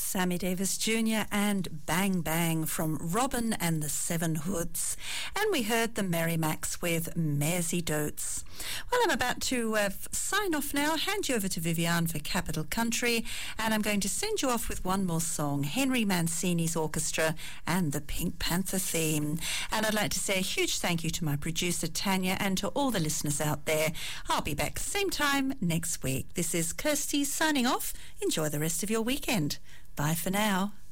Sammy Davis Jr. and Bang Bang from Robin and the Seven Hoods. And we heard the Merrimacs with Mersey Dotes. Well, I'm about to sign off now, hand you over to Viviane for Capital Country, and I'm going to send you off with one more song, Henry Mancini's Orchestra and the Pink Panther theme. And I'd like to say a huge thank you to my producer Tanya and to all the listeners out there. I'll be back same time next week. This is Kirsty signing off. Enjoy the rest of your weekend. Bye for now.